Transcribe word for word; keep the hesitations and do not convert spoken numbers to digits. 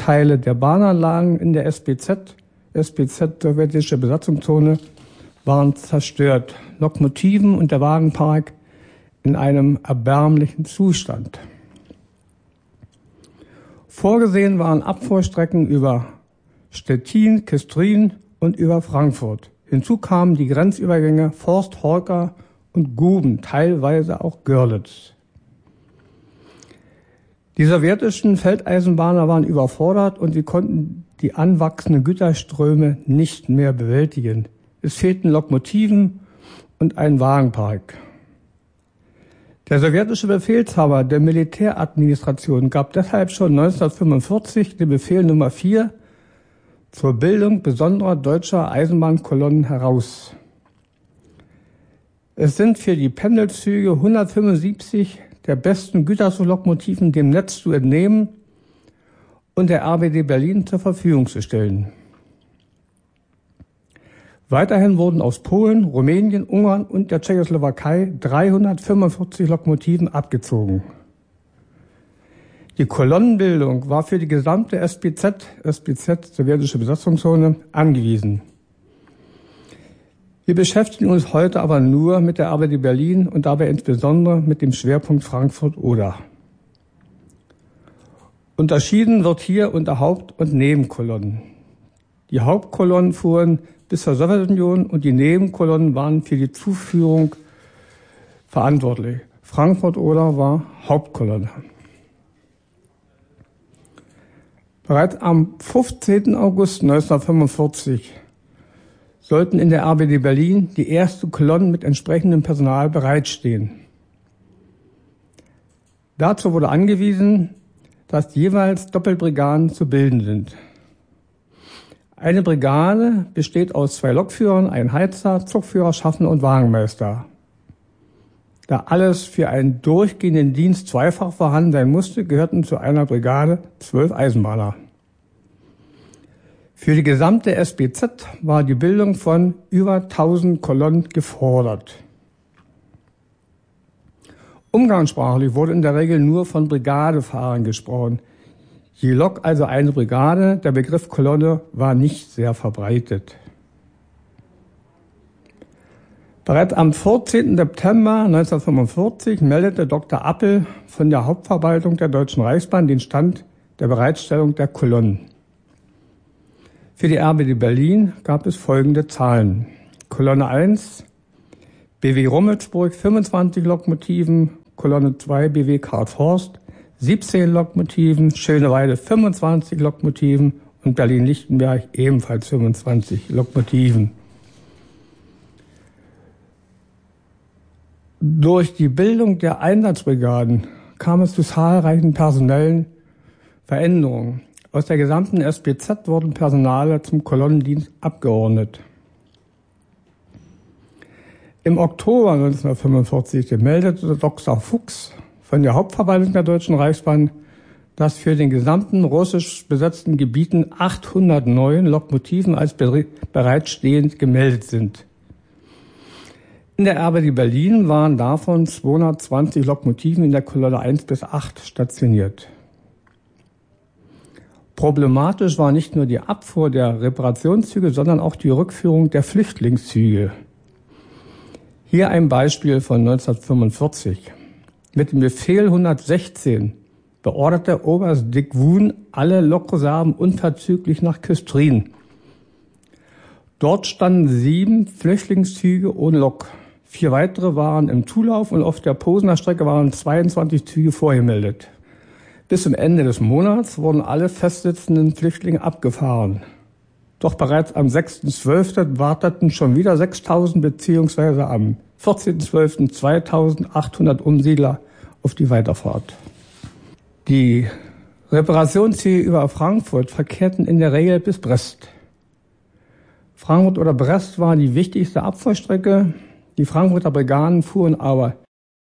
Teile der Bahnanlagen in der S B Z, S B Z sowjetische Besatzungszone, waren zerstört. Lokomotiven und der Wagenpark in einem erbärmlichen Zustand. Vorgesehen waren Abfuhrstrecken über Stettin, Küstrin und über Frankfurt. Hinzu kamen die Grenzübergänge Forst, Horka und Guben, teilweise auch Görlitz. Die sowjetischen Feldeisenbahner waren überfordert und sie konnten die anwachsenden Güterströme nicht mehr bewältigen. Es fehlten Lokomotiven und ein Wagenpark. Der sowjetische Befehlshaber der Militäradministration gab deshalb schon neunzehnhundertfünfundvierzig den Befehl Nummer vier zur Bildung besonderer deutscher Eisenbahnkolonnen heraus. Es sind für die Pendelzüge hundertfünfundsiebzig der besten Güterzuglokomotiven dem Netz zu entnehmen und der R B D Berlin zur Verfügung zu stellen. Weiterhin wurden aus Polen, Rumänien, Ungarn und der Tschechoslowakei dreihundertfünfundvierzig Lokomotiven abgezogen. Die Kolonnenbildung war für die gesamte S B Z, S B Z, sowjetische Besatzungszone, angewiesen. Wir beschäftigen uns heute aber nur mit der R B D Berlin und dabei insbesondere mit dem Schwerpunkt Frankfurt-Oder. Unterschieden wird hier unter Haupt- und Nebenkolonnen. Die Hauptkolonnen fuhren bis zur Sowjetunion und die Nebenkolonnen waren für die Zuführung verantwortlich. Frankfurt-Oder war Hauptkolonne. Bereits am fünfzehnten August neunzehnhundertfünfundvierzig sollten in der R B D Berlin die ersten Kolonnen mit entsprechendem Personal bereitstehen. Dazu wurde angewiesen, dass jeweils Doppelbrigaden zu bilden sind. Eine Brigade besteht aus zwei Lokführern, einem Heizer, Zugführer, Schaffner und Wagenmeister. Da alles für einen durchgehenden Dienst zweifach vorhanden sein musste, gehörten zu einer Brigade zwölf Eisenbahner. Für die gesamte S B Z war die Bildung von über tausend Kolonnen gefordert. Umgangssprachlich wurde in der Regel nur von Brigadefahrern gesprochen. Je Lok also eine Brigade, der Begriff Kolonne war nicht sehr verbreitet. Bereits am vierzehnten September neunzehnhundertfünfundvierzig meldete Doktor Appel von der Hauptverwaltung der Deutschen Reichsbahn den Stand der Bereitstellung der Kolonnen. Für die R B D Berlin gab es folgende Zahlen. Kolonne eins, B W Rummelsburg, fünfundzwanzig Lokomotiven, Kolonne zwei, B W Karlshorst, siebzehn Lokomotiven, Schöneweide fünfundzwanzig Lokomotiven und Berlin-Lichtenberg ebenfalls fünfundzwanzig Lokomotiven. Durch die Bildung der Einsatzbrigaden kam es zu zahlreichen personellen Veränderungen. Aus der gesamten S B Z wurden Personale zum Kolonnendienst abgeordnet. Im Oktober neunzehnhundertfünfundvierzig meldete Doktor Fuchs von der Hauptverwaltung der Deutschen Reichsbahn, dass für den gesamten russisch besetzten Gebieten achthundertneun Lokomotiven als bereitstehend gemeldet sind. In der R B D Berlin waren davon zweihundertzwanzig Lokomotiven in der Kolonne eins bis acht stationiert. Problematisch war nicht nur die Abfuhr der Reparationszüge, sondern auch die Rückführung der Flüchtlingszüge. Hier ein Beispiel von neunzehnhundertfünfundvierzig. Mit dem Befehl hundertsechzehn beorderte Oberst Dick Woon alle Lokreserven unverzüglich nach Küstrin. Dort standen sieben Flüchtlingszüge ohne Lok. Vier weitere waren im Zulauf und auf der Posener Strecke waren zweiundzwanzig Züge vorgemeldet. Bis zum Ende des Monats wurden alle festsitzenden Flüchtlinge abgefahren. Doch bereits am sechsten zwölften warteten schon wieder sechstausend bzw. am vierzehnten zwölften zweitausendachthundert Umsiedler auf die Weiterfahrt. Die Reparationszüge über Frankfurt verkehrten in der Regel bis Brest. Frankfurt oder Brest war die wichtigste Abfuhrstrecke. Die Frankfurter Brigaden fuhren aber